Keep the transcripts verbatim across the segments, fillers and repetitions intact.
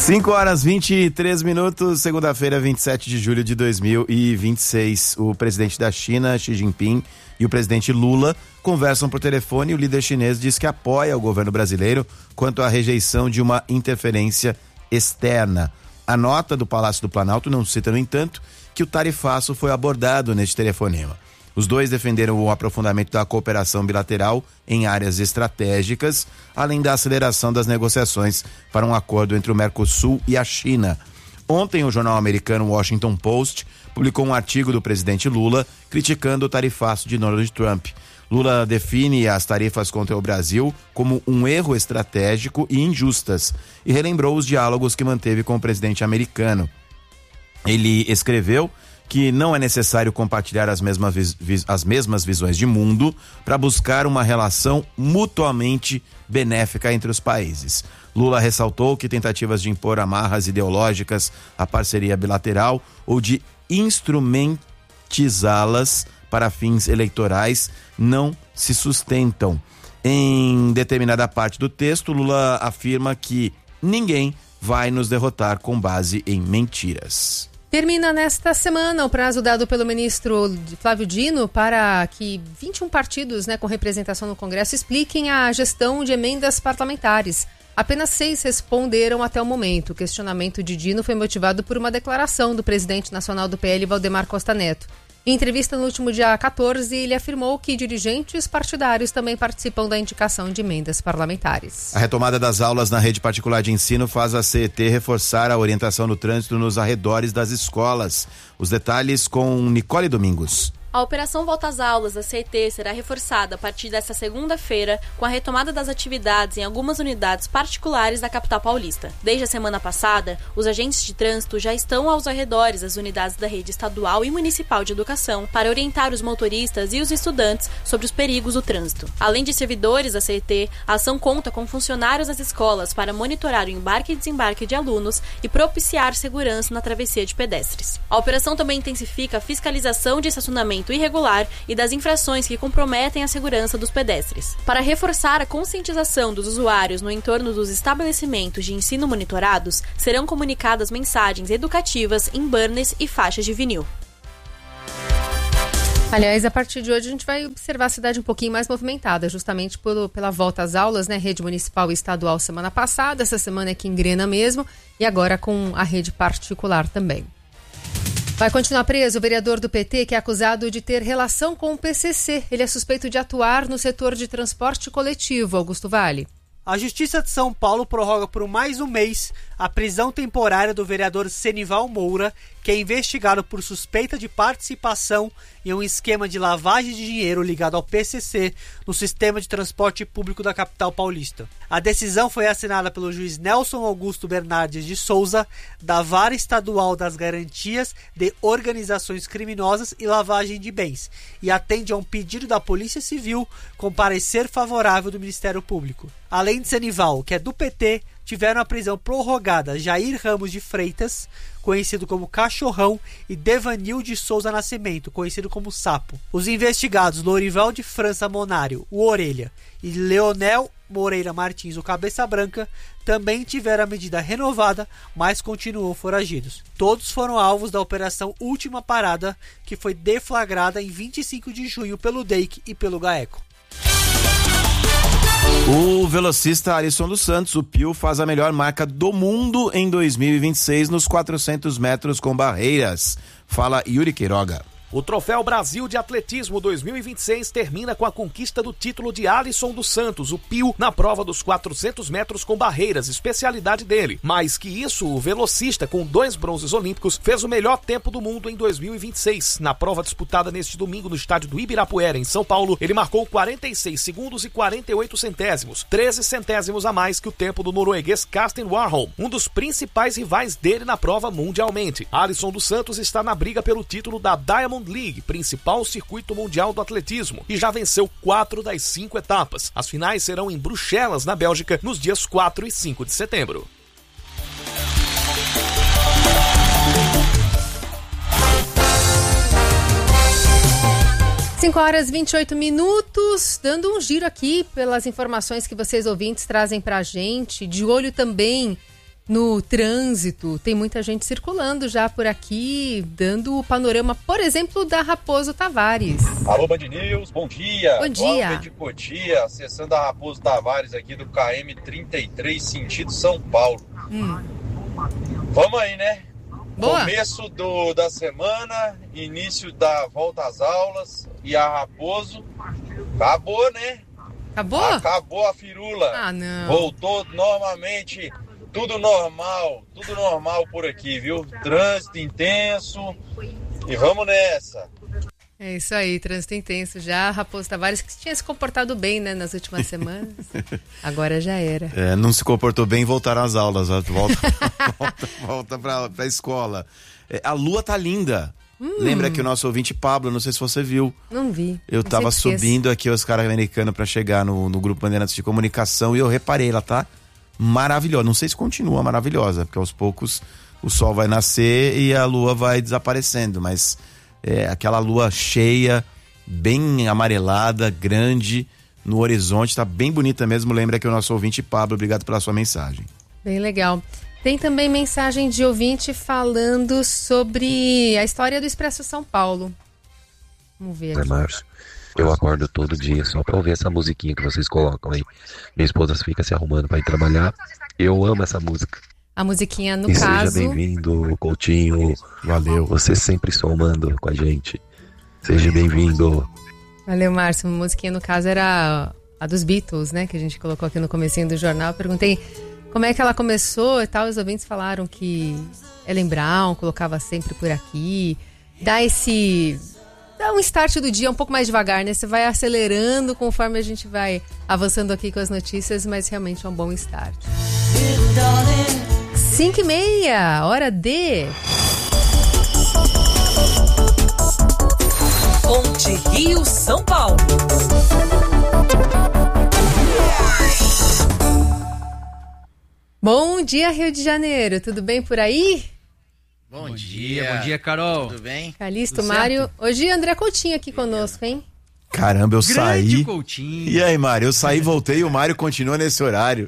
cinco horas e vinte e três minutos, segunda-feira, vinte e sete de julho de dois mil e vinte e seis. O presidente da China, Xi Jinping, e o presidente Lula conversam por telefone e o líder chinês diz que apoia o governo brasileiro quanto à rejeição de uma interferência externa. A nota do Palácio do Planalto não cita, no entanto, que o tarifaço foi abordado neste telefonema. Os dois defenderam o aprofundamento da cooperação bilateral em áreas estratégicas, além da aceleração das negociações para um acordo entre o Mercosul e a China. Ontem, o jornal americano Washington Post publicou um artigo do presidente Lula criticando o tarifaço de Donald Trump. Lula define as tarifas contra o Brasil como um erro estratégico e injustas e relembrou os diálogos que manteve com o presidente americano. Ele escreveu que não é necessário compartilhar as mesmas, vis, vis, as mesmas visões de mundo para buscar uma relação mutuamente benéfica entre os países. Lula ressaltou que tentativas de impor amarras ideológicas à parceria bilateral ou de instrumentizá-las para fins eleitorais não se sustentam. Em determinada parte do texto, Lula afirma que ninguém vai nos derrotar com base em mentiras. Termina nesta semana o prazo dado pelo ministro Flávio Dino para que vinte e um partidos, né, com representação no Congresso expliquem a gestão de emendas parlamentares. Apenas seis responderam até o momento. O questionamento de Dino foi motivado por uma declaração do presidente nacional do P L, Valdemar Costa Neto. Em entrevista no último dia quatorze, ele afirmou que dirigentes partidários também participam da indicação de emendas parlamentares. A retomada das aulas na rede particular de ensino faz a C E T reforçar a orientação no trânsito nos arredores das escolas. Os detalhes com Nicole Domingos. A operação Volta às Aulas da C E T será reforçada a partir desta segunda-feira com a retomada das atividades em algumas unidades particulares da capital paulista. Desde a semana passada, os agentes de trânsito já estão aos arredores das unidades da rede estadual e municipal de educação para orientar os motoristas e os estudantes sobre os perigos do trânsito. Além de servidores da C E T, a ação conta com funcionários das escolas para monitorar o embarque e desembarque de alunos e propiciar segurança na travessia de pedestres. A operação também intensifica a fiscalização de estacionamento irregular e das infrações que comprometem a segurança dos pedestres. Para reforçar a conscientização dos usuários no entorno dos estabelecimentos de ensino monitorados, serão comunicadas mensagens educativas em banners e faixas de vinil. Aliás, a partir de hoje a gente vai observar a cidade um pouquinho mais movimentada, justamente por, pela volta às aulas, né? Rede municipal e estadual semana passada, essa semana aqui engrena mesmo, e agora com a rede particular também. Vai continuar preso o vereador do P T que é acusado de ter relação com o P C C. Ele é suspeito de atuar no setor de transporte coletivo. Augusto Vale. A Justiça de São Paulo prorroga por mais um mês a prisão temporária do vereador Senival Moura, que é investigado por suspeita de participação em um esquema de lavagem de dinheiro ligado ao P C C no sistema de transporte público da capital paulista. A decisão foi assinada pelo juiz Nelson Augusto Bernardes de Souza, da Vara Estadual das Garantias de Organizações Criminosas e Lavagem de Bens, e atende a um pedido da Polícia Civil com parecer favorável do Ministério Público. Além de Senival, que é do P T, tiveram a prisão prorrogada Jair Ramos de Freitas, conhecido como Cachorrão, e Devanil de Souza Nascimento, conhecido como Sapo. Os investigados Lorival de França Monário, o Orelha, e Leonel Moreira Martins, o Cabeça Branca, também tiveram a medida renovada, mas continuam foragidos. Todos foram alvos da Operação Última Parada, que foi deflagrada em vinte e cinco de junho pelo D E I C e pelo GAECO. O velocista Alisson dos Santos, o Pio, faz a melhor marca do mundo em dois mil e vinte e seis nos quatrocentos metros com barreiras. Fala Yuri Queiroga. O Troféu Brasil de Atletismo dois mil e vinte e seis termina com a conquista do título de Alisson dos Santos, o Pio, na prova dos quatrocentos metros com barreiras, especialidade dele. Mais que isso, o velocista, com dois bronzes olímpicos, fez o melhor tempo do mundo em dois mil e vinte e seis. Na prova disputada neste domingo no estádio do Ibirapuera, em São Paulo, ele marcou quarenta e seis segundos e quarenta e oito centésimos, treze centésimos a mais que o tempo do norueguês Karsten Warholm, um dos principais rivais dele na prova mundialmente. Alisson dos Santos está na briga pelo título da Diamond League, principal circuito mundial do atletismo, e já venceu quatro das cinco etapas. As finais serão em Bruxelas, na Bélgica, nos dias quatro e cinco de setembro. cinco horas e vinte e oito minutos, dando um giro aqui pelas informações que vocês ouvintes trazem pra gente, de olho também no trânsito. Tem muita gente circulando já por aqui, dando o panorama, por exemplo, da Raposo Tavares. Alô, Band News, bom dia. Bom dia. Nova de Cotia, acessando a Raposo Tavares aqui do K M trinta e três, sentido São Paulo. Hum. Vamos aí, né? Boa. Começo do, da semana, início da volta às aulas e a Raposo acabou, né? Acabou? Acabou a firula. Ah, não. Voltou normalmente, tudo normal, tudo normal por aqui, viu? Trânsito intenso e vamos nessa. É isso aí, trânsito intenso já. Raposo Tavares, que tinha se comportado bem, né, nas últimas semanas. Agora já era. É, não se comportou bem, voltaram às aulas. Volta, volta, volta pra, pra escola. É, a lua tá linda. Hum. Lembra que o nosso ouvinte Pablo, não sei se você viu. Não vi. Eu tava subindo aqui os caras americanos pra chegar no, no grupo Bandeirantes de Comunicação e eu reparei, ela tá maravilhosa. Não sei se continua maravilhosa, porque aos poucos o sol vai nascer e a lua vai desaparecendo, mas é aquela lua cheia, bem amarelada, grande, no horizonte, tá bem bonita mesmo. Lembra que o nosso ouvinte Pablo, obrigado pela sua mensagem. Bem legal. Tem também mensagem de ouvinte falando sobre a história do Expresso São Paulo. Vamos ver aqui. É, Márcio, eu acordo todo dia só pra ouvir essa musiquinha que vocês colocam aí. Minha esposa fica se arrumando pra ir trabalhar. Eu amo essa música. A musiquinha, no e caso... seja bem-vindo, Coutinho. Valeu. Você sempre somando com a gente. Seja bem-vindo. Valeu, Márcio. A musiquinha, no caso, era a dos Beatles, né? Que a gente colocou aqui no comecinho do jornal. Perguntei como é que ela começou e tal. Os ouvintes falaram que Ellen Brown colocava sempre por aqui. Dá esse... Dá um start do dia um pouco mais devagar, né? Você vai acelerando conforme a gente vai avançando aqui com as notícias, mas realmente é um bom start. cinco e meia, hora de... Ponte Rio São Paulo. Bom dia, Rio de Janeiro. Tudo bem por aí? Bom, Bom dia. dia, bom dia, Carol. Tudo bem? Calixto, Tudo Mário. certo? Hoje André Coutinho aqui conosco, hein? Caramba, eu Grande saí. Coutinho. E aí, Mário? Eu saí, voltei e o Mário continua nesse horário.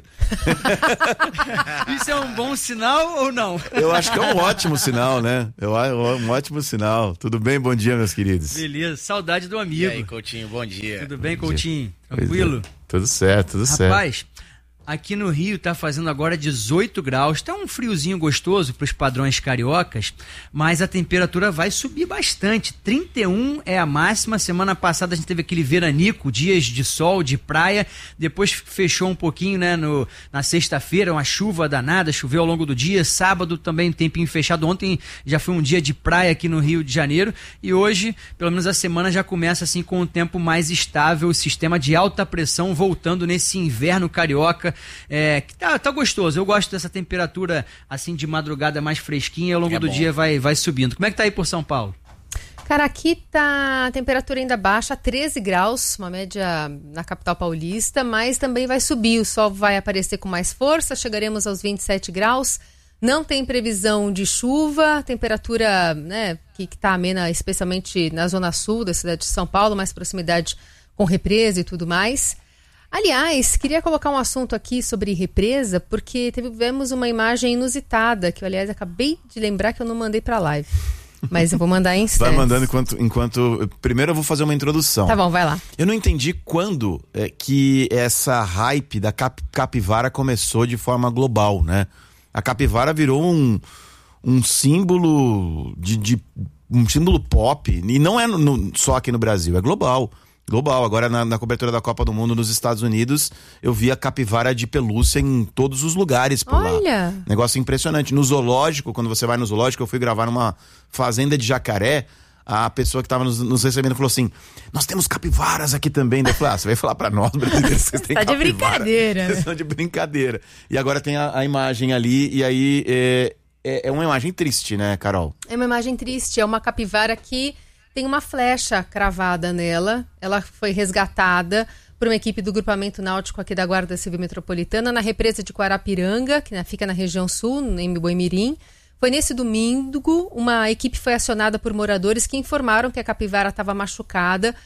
Isso é um bom sinal ou não? Eu acho que é um ótimo sinal, né? Eu acho um ótimo sinal. Tudo bem? Bom dia, meus queridos. Beleza, saudade do amigo. E aí, Coutinho, bom dia. Tudo bem, Bom Coutinho? Pois é. Tranquilo? Tudo certo, tudo certo. Rapaz, aqui no Rio tá fazendo agora dezoito graus. Tá um friozinho gostoso para os padrões cariocas, mas a temperatura vai subir bastante. trinta e um é a máxima. Semana passada a gente teve aquele veranico, dias de sol, de praia. Depois fechou um pouquinho, né, no, na sexta-feira, uma chuva danada, choveu ao longo do dia. Sábado também um tempinho fechado. Ontem já foi um dia de praia aqui no Rio de Janeiro. E hoje, pelo menos a semana já começa assim com um tempo mais estável, o sistema de alta pressão voltando nesse inverno carioca. É, que tá, tá gostoso, eu gosto dessa temperatura assim de madrugada mais fresquinha e ao longo É do bom. dia vai, vai subindo. Como é que tá aí por São Paulo? Cara, aqui tá a temperatura ainda baixa, treze graus, uma média na capital paulista, mas também vai subir, o sol vai aparecer com mais força, chegaremos aos vinte e sete graus, não tem previsão de chuva, temperatura, né, que, que tá amena especialmente na zona sul da cidade de São Paulo, mais proximidade com represa e tudo mais. Aliás, queria colocar um assunto aqui sobre represa, porque tivemos uma imagem inusitada, que eu, aliás, acabei de lembrar que eu não mandei pra live. Mas eu vou mandar em instantes. Vai mandando enquanto, enquanto... Primeiro eu vou fazer uma introdução. Tá bom, vai lá. Eu não entendi quando é, que essa hype da cap, capivara começou de forma global, né? A capivara virou um, um símbolo de, de um símbolo pop, e não é no, no, só aqui no Brasil, é global. Global. Agora na, na cobertura da Copa do Mundo nos Estados Unidos, eu vi a capivara de pelúcia em todos os lugares por lá. Olha! Negócio impressionante. No zoológico, quando você vai no zoológico, eu fui gravar numa fazenda de jacaré, a pessoa que estava nos, nos recebendo falou assim, nós temos capivaras aqui também. Daí eu falei, ah, você vai falar pra nós, brasileiros, vocês têm Tá de capivara. brincadeira, né? Vocês estão de brincadeira. E agora tem a, a imagem ali, e aí é, é, é uma imagem triste, né, Carol? É uma imagem triste, é uma capivara que tem uma flecha cravada nela. Ela foi resgatada por uma equipe do grupamento náutico aqui da Guarda Civil Metropolitana na represa de Guarapiranga, que fica na região sul, em Boimirim. Foi nesse domingo, uma equipe foi acionada por moradores que informaram que a capivara estava machucada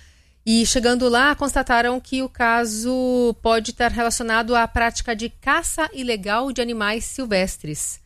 E chegando lá, constataram que o caso pode estar relacionado à prática de caça ilegal de animais silvestres.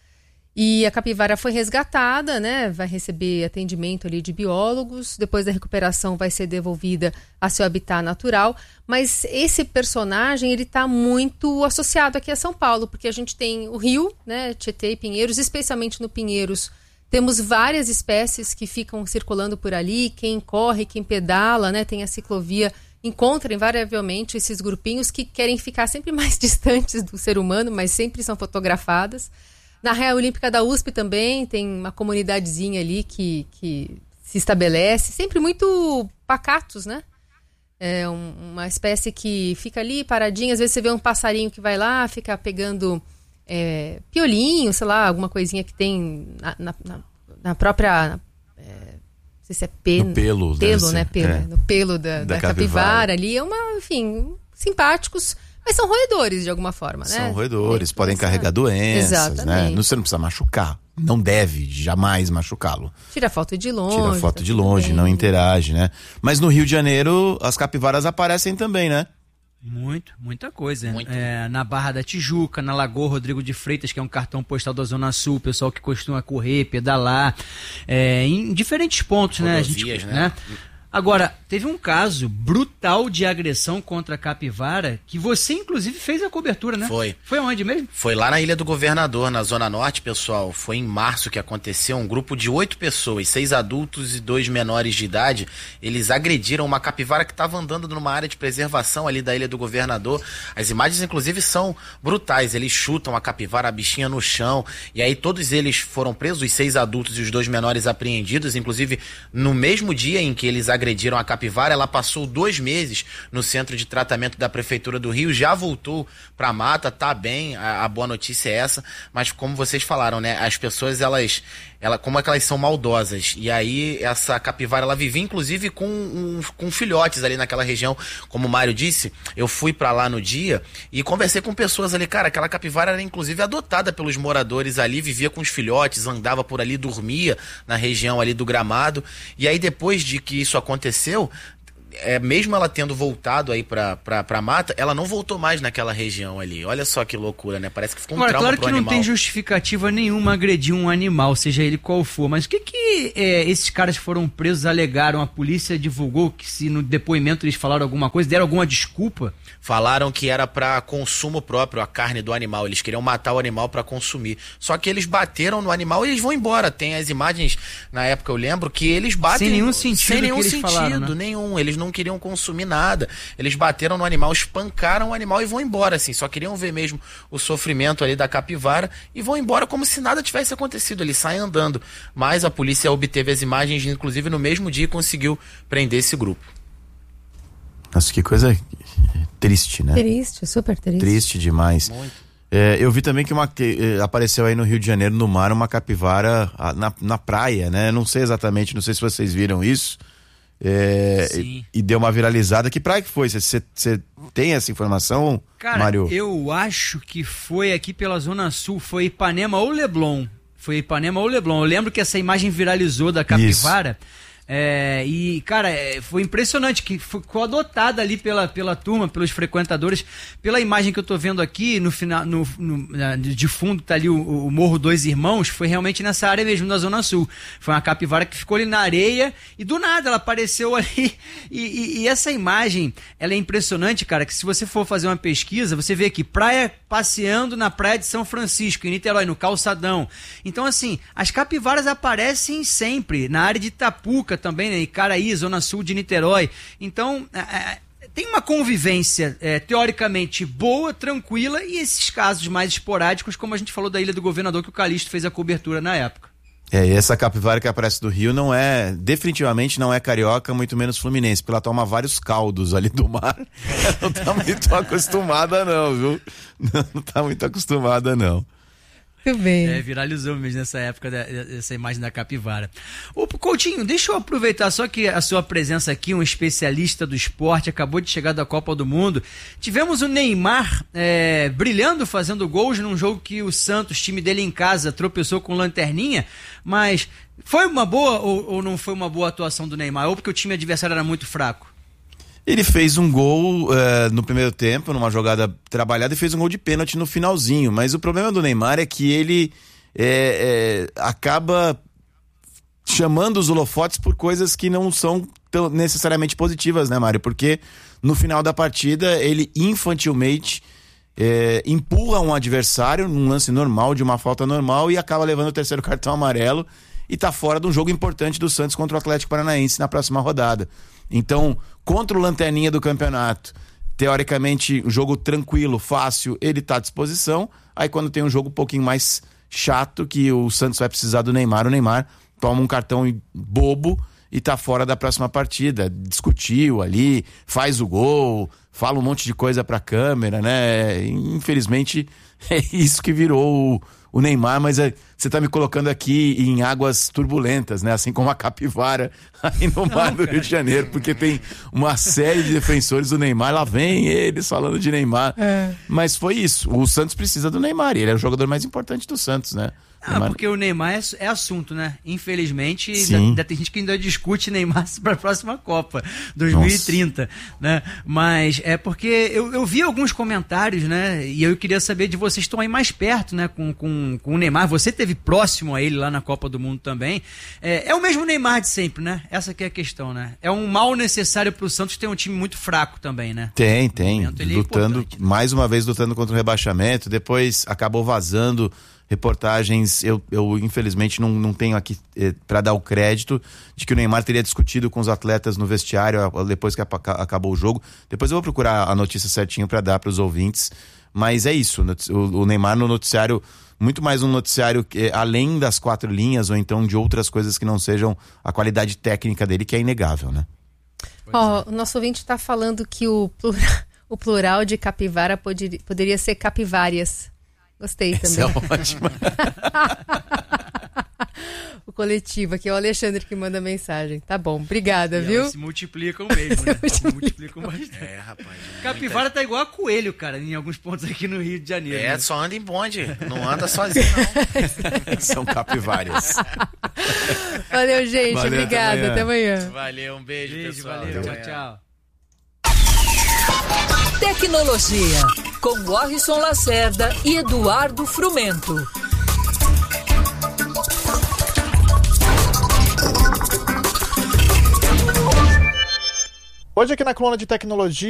E a capivara foi resgatada, né? Vai receber atendimento ali de biólogos, depois da recuperação vai ser devolvida a seu habitat natural, mas esse personagem, ele está muito associado aqui a São Paulo, porque a gente tem o rio, né, Tietê e Pinheiros, especialmente no Pinheiros, temos várias espécies que ficam circulando por ali, quem corre, quem pedala, né, tem a ciclovia, encontra invariavelmente esses grupinhos que querem ficar sempre mais distantes do ser humano, mas sempre são fotografadas. Na Real Olímpica da U S P também tem uma comunidadezinha ali que, que se estabelece, sempre muito pacatos, né? É um, uma espécie que fica ali paradinha, às vezes você vê um passarinho que vai lá, fica pegando é, piolinho, sei lá, alguma coisinha que tem na, na, na própria... É, não sei se é pelo, no pelo, pelo né? Pelo, é. No pelo da, da, da capivara. capivara ali. É uma, enfim, simpáticos... Mas são roedores, de alguma forma, né? São roedores, é, podem essa... carregar doenças, Exatamente. né? Não, você não precisa machucar. Não deve jamais machucá-lo. Tira foto de longe. Tira foto tá de longe, bem. Não interage, né? Mas no Rio de Janeiro, as capivaras aparecem também, né? Muito, muita coisa. Muito. É, na Barra da Tijuca, na Lagoa Rodrigo de Freitas, que é um cartão postal da Zona Sul, pessoal que costuma correr, pedalar, é, em diferentes pontos, Rodovias, né? A gente, né? né? Agora, teve um caso brutal de agressão contra a capivara que você, inclusive, fez a cobertura, né? Foi. Foi onde mesmo? Foi lá na Ilha do Governador, na Zona Norte, pessoal. Foi em março que aconteceu. Um grupo de oito pessoas, seis adultos e dois menores de idade, eles agrediram uma capivara que estava andando numa área de preservação ali da Ilha do Governador. As imagens, inclusive, são brutais. Eles chutam a capivara, a bichinha no chão. E aí todos eles foram presos, os seis adultos e os dois menores apreendidos. Inclusive, no mesmo dia em que eles agrediram agrediram a capivara, ela passou dois meses no centro de tratamento da Prefeitura do Rio, já voltou pra mata, tá bem, a, a boa notícia é essa, mas como vocês falaram, né, as pessoas, elas, ela, como é que elas são maldosas, e aí essa capivara, ela vivia inclusive com, um, com filhotes ali naquela região, como o Mário disse, eu fui pra lá no dia e conversei com pessoas ali, cara, aquela capivara era inclusive adotada pelos moradores ali, vivia com os filhotes, andava por ali, dormia na região ali do Gramado, e aí depois de que isso aconteceu, aconteceu, é, mesmo ela tendo voltado aí pra, pra, pra mata, ela não voltou mais naquela região ali. Olha só que loucura, né? Parece que ficou um Agora, trauma claro pro que animal. não tem justificativa nenhuma agredir um animal, seja ele qual for, mas o que que é, esses caras que foram presos alegaram? A polícia divulgou que se no depoimento eles falaram alguma coisa, deram alguma desculpa? Falaram que era para consumo próprio, a carne do animal. Eles queriam matar o animal para consumir. Só que eles bateram no animal e eles vão embora. Tem as imagens, na época eu lembro, que eles batem... Sem nenhum sentido Sem nenhum que eles sentido, falaram, né? nenhum. Eles não queriam consumir nada. Eles bateram no animal, espancaram o animal e vão embora, assim. Só queriam ver mesmo o sofrimento ali da capivara e vão embora como se nada tivesse acontecido. Eles saem andando. Mas a polícia obteve as imagens, inclusive no mesmo dia, e conseguiu prender esse grupo. Nossa, que coisa triste, né? Triste, super triste. Triste demais. Muito. É, eu vi também que, uma, que eh, apareceu aí no Rio de Janeiro, no mar, uma capivara a, na, na praia, né? Não sei exatamente, não sei se vocês viram isso. É, e, e deu uma viralizada. Que praia que foi? Você tem essa informação, Cara, Mário? eu acho que foi aqui pela Zona Sul, foi Ipanema ou Leblon. Foi Ipanema ou Leblon. Eu lembro que essa imagem viralizou da capivara. Isso. É, e, cara, é, foi impressionante que ficou adotada ali pela, pela turma, pelos frequentadores. Pela imagem que eu tô vendo aqui, no final, no, no, de fundo tá ali o, o Morro Dois Irmãos, foi realmente nessa área mesmo, da Zona Sul. Foi uma capivara que ficou ali na areia e do nada ela apareceu ali. E, e, e essa imagem, ela é impressionante, cara, que se você for fazer uma pesquisa, você vê aqui, praia passeando na praia de São Francisco, em Niterói, no Calçadão. Então, assim, as capivaras aparecem sempre, na área de Itapuca também, né? Icaraí, Zona Sul de Niterói. Então, é, tem uma convivência é, teoricamente boa, tranquila, e esses casos mais esporádicos, como a gente falou da Ilha do Governador, que o Calixto fez a cobertura na época. É, e essa capivara que aparece do Rio não é, definitivamente não é carioca, muito menos fluminense, porque ela toma vários caldos ali do mar. Ela não tá muito acostumada não, viu? Não tá muito acostumada não. Muito bem. É, viralizou mesmo nessa época da, essa imagem da capivara. Ô, Coutinho, deixa eu aproveitar só que a sua presença aqui, um especialista do esporte, acabou de chegar da Copa do Mundo. Tivemos o Neymar é, brilhando, fazendo gols num jogo que o Santos, time dele em casa, tropeçou com lanterninha, mas foi uma boa ou, ou não foi uma boa atuação do Neymar? Ou porque o time adversário era muito fraco? Ele fez um gol uh, no primeiro tempo, numa jogada trabalhada, e fez um gol de pênalti no finalzinho. Mas o problema do Neymar é que ele é, é, acaba chamando os holofotes por coisas que não são tão necessariamente positivas, né, Mário? Porque no final da partida ele infantilmente é, empurra um adversário num lance normal, de uma falta normal, e acaba levando o terceiro cartão amarelo e tá fora de um jogo importante do Santos contra o Atlético Paranaense na próxima rodada. Então, contra o lanterninha do campeonato, teoricamente, um jogo tranquilo, fácil, ele tá à disposição. Aí quando tem um jogo um pouquinho mais chato, que o Santos vai precisar do Neymar, o Neymar toma um cartão bobo e tá fora da próxima partida. Discutiu ali, faz o gol, fala um monte de coisa pra câmera, né? Infelizmente, é isso que virou o, o Neymar, mas é, você tá me colocando aqui em águas turbulentas, né? Assim como a capivara aí no mar do Rio de Janeiro, porque tem uma série de defensores do Neymar, lá vem eles falando de Neymar. É. Mas foi isso, o Santos precisa do Neymar, e ele é o jogador mais importante do Santos, né? Ah, Neymar... porque o Neymar é, é assunto, né? Infelizmente, ainda, ainda tem gente que ainda discute Neymar para a próxima Copa, dois mil e trinta, Nossa. né? Mas é porque eu, eu vi alguns comentários, né? E eu queria saber de vocês que estão aí mais perto, né? Com, com, com o Neymar. Você esteve próximo a ele lá na Copa do Mundo também. É, é o mesmo Neymar de sempre, né? Essa que é a questão, né? É um mal necessário para o Santos ter um time muito fraco também, né? Tem, tem. Lutando, é mais uma vez lutando contra o rebaixamento. Depois acabou vazando reportagens, eu, eu infelizmente não, não tenho aqui eh, para dar o crédito de que o Neymar teria discutido com os atletas no vestiário depois que a, acabou o jogo. Depois eu vou procurar a notícia certinho para dar para os ouvintes, mas é isso, o, o Neymar no noticiário, muito mais um noticiário eh, além das quatro linhas, ou então de outras coisas que não sejam a qualidade técnica dele, que é inegável, né? Ó, oh, o nosso ouvinte está falando que o plural, o plural de capivara poderia, poderia ser capivárias. Gostei também. Essa é ótima. O coletivo aqui é o Alexandre que manda mensagem. Tá bom, obrigada, e viu? Elas se multiplicam mesmo, né? se multiplicam bastante. É, rapaz. Capivara muita... tá igual a coelho, cara, em alguns pontos aqui no Rio de Janeiro. É, né? Só anda em bonde, não anda sozinho, não. São capivárias. Valeu, gente. Valeu, obrigada. Até amanhã. Até amanhã. Valeu, um beijo, beijo pessoal. Valeu, tchau, tchau. Tecnologia, com Warrison Lacerda e Eduardo Frumento. Hoje aqui na coluna de tecnologia